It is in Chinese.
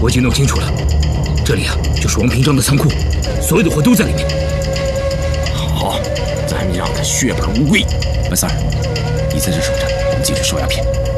我已经弄清楚了，这里啊就是王平章的仓库，所有的货都在里面。 好，咱们让他血本无归。文三儿，你在这守着，我们进去收鸦片。